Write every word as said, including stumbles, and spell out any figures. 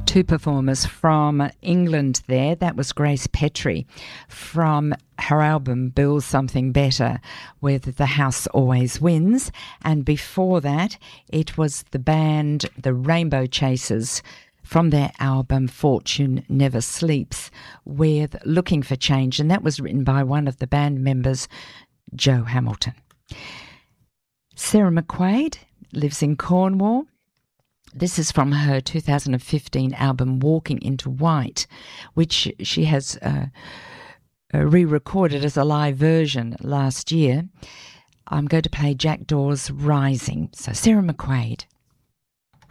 Two performers from England there. That was Grace Petrie from her album Build Something Better with The House Always Wins. And before that, it was the band The Rainbow Chasers from their album Fortune Never Sleeps with Looking for Change. And that was written by one of the band members, Joe Hamilton. Sarah McQuaid lives in Cornwall. This is from her two thousand fifteen album Walking into White, which she has uh, uh, re-recorded as a live version last year. I'm going to play Jack Dawes' Rising. So Sarah McQuaid.